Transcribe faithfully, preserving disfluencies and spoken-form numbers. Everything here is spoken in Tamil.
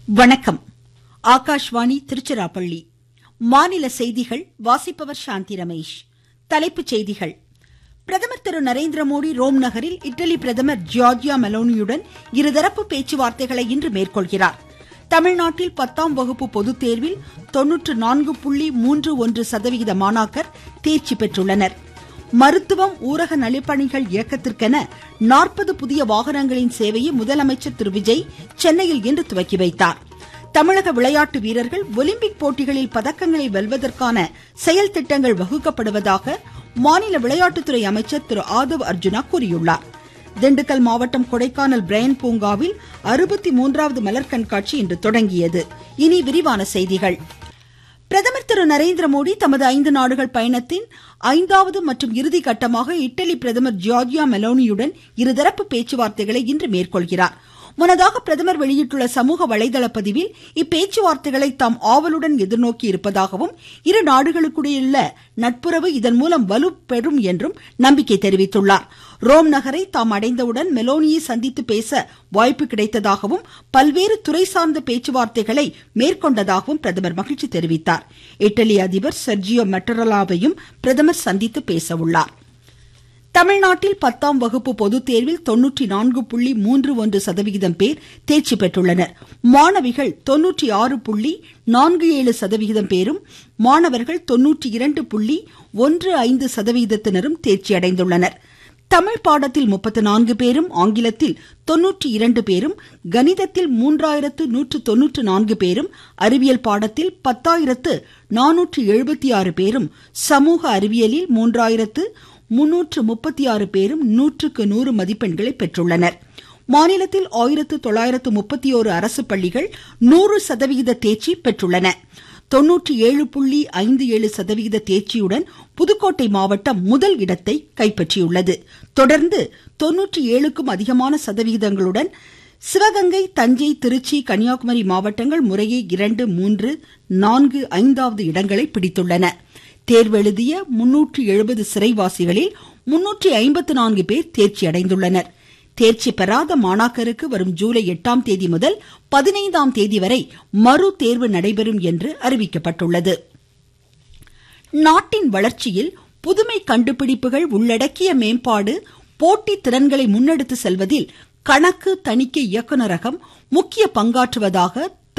வணக்கம். ஆகாஷ்வாணி திருச்சிராப்பள்ளி. மாநில செய்திகள் வாசிப்பவர் சாந்தி ரமேஷ். தலைப்புச் செய்திகள். பிரதமர் திரு நரேந்திர மோடி ரோம் நகரில் இட்டலி பிரதமர் ஜியார்ஜியா மெலோனியுடன் இருதரப்பு பேச்சுவார்த்தைகளை இன்று மேற்கொள்கிறார். தமிழ்நாட்டில் பத்தாம் வகுப்பு பொதுத் தேர்வில் தொன்னூற்று நான்கு புள்ளி மூன்று ஒன்று சதவிகித மாணாக்கர் தேர்ச்சி பெற்றுள்ளனர். மருத்துவம் ஊரக நலிப்பணிகள் இயக்கத்திற்கென நாற்பது புதிய வாகனங்களின் சேவையை முதலமைச்சர் திரு விஜய் சென்னையில் இன்று துவக்கி வைத்தார். தமிழக விளையாட்டு வீரர்கள் ஒலிம்பிக் போட்டிகளில் பதக்கங்களை வெல்வதற்கான செயல் திட்டங்கள் வகுக்கப்படுவதாக மாநில விளையாட்டுத்துறை அமைச்சர் திரு ஆதவ் அர்ஜுனா கூறியுள்ளார். திண்டுக்கல் மாவட்டம் கொடைக்கானல் பிரையன் பூங்காவில் அறுபத்தி மூன்றாவது மலர் கண்காட்சி இன்று தொடங்கியது. இனி விரிவான செய்திகள். பிரதமர் திரு நரேந்திர மோடி தமது ஐந்து நாடுகள் பயணத்தின் ஐந்தாவது மற்றும் இறுதி கட்டமாக இட்டலி பிரதமர் ஜியார்ஜியா மெலோனியுடன் இருதரப்பு பேச்சுவார்த்தைகளை இன்று மேற்கொள்கிறார். முன்னதாக பிரதமர் வெளியிட்டுள்ள சமூக வலைதள பதிவில் இப்பேச்சுவார்த்தைகளை தாம் ஆவலுடன் எதிர்நோக்கி இருப்பதாகவும் இரு நாடுகளுக்கிடையுள்ள நட்புறவு இதன் மூலம் வலுப்பெறும் என்றும் நம்பிக்கை தெரிவித்துள்ளார். ரோம் நகரை தாம் அடைந்தவுடன் மெலோனியை சந்தித்து பேச வாய்ப்பு கிடைத்ததாகவும் பல்வேறு துறை சார்ந்த பேச்சுவார்த்தைகளை மேற்கொண்டதாகவும் பிரதமர் மகிழ்ச்சி தெரிவித்தார். இட்டலி அதிபர் செர்ஜியோ மெட்டரலாவையும் பிரதமர் சந்தித்து பேச உள்ளார். தமிழ்நாட்டில் பத்தாம் வகுப்பு பொதுத் தேர்வில் தொன்னூற்றி நான்கு புள்ளி மூன்று ஒன்று சதவிகிதம் பேர் தேர்ச்சி பெற்றுள்ளனர். மாணவிகள் தொன்னூற்றி ஆறு புள்ளி நான்கு ஏழு சதவிகிதம் பேரும் மாணவர்கள் தொன்னூற்றி இரண்டு புள்ளி ஒன்று ஐந்து சதவிகிதத்தினரும் தேர்ச்சி அடைந்துள்ளனர். தமிழ் பாடத்தில் முப்பத்து நான்கு பேரும், ஆங்கிலத்தில் தொன்னூற்றி இரண்டு பேரும், கணிதத்தில் மூன்றாயிரத்து நூற்று தொன்னூற்று நான்கு பேரும், அறிவியல் பாடத்தில் பத்தாயிரத்து நானூற்று எழுபத்தி ஆறு பேரும், சமூக அறிவியலில் மூன்றாயிரத்து முன்னூற்று முப்பத்தி ஆறு பேரும் நூற்றுக்கு நூறு மதிப்பெண்களை பெற்றுள்ளனர். மாநிலத்தில் ஆயிரத்து தொள்ளாயிரத்து முப்பத்தி ஓரு அரசு பள்ளிகள் நூறு சதவிகித தேர்ச்சி பெற்றுள்ளன. தொன்னூற்றி ஏழு புள்ளி ஐந்து ஏழு சதவிகித தேர்ச்சியுடன் புதுக்கோட்டை மாவட்டம் முதல் இடத்தை கைப்பற்றியுள்ளது. தொடர்ந்து தொன்னூற்றி ஏழுக்கும் அதிகமான சதவிகிதங்களுடன் சிவகங்கை, தஞ்சை, திருச்சி, கன்னியாகுமரி மாவட்டங்கள் முறையே இரண்டு, மூன்று, நான்கு, ஐந்தாவது இடங்களை பிடித்துள்ளன. தேர்வெழுதிய முன்னூற்று எழுபது சிறைவாசிகளில் முன்னூற்றி ஐம்பத்து நான்கு பேர் தேர்ச்சி அடைந்துள்ளனர். தேர்ச்சி பெறாத மாணாக்கருக்கு வரும் ஜூலை எட்டாம் தேதி முதல் பதினைந்தாம் தேதி வரை மறு தேர்வு நடைபெறும் என்று அறிவிக்கப்பட்டுள்ளது. நாட்டின் வளர்ச்சியில் புதுமை கண்டுபிடிப்புகள் உள்ளடக்கிய மேம்பாடு, போட்டி திறன்களை முன்னெடுத்து செல்வதில் கணக்கு தணிக்கை இயக்குநரகம் முக்கிய பங்காற்றுவதாக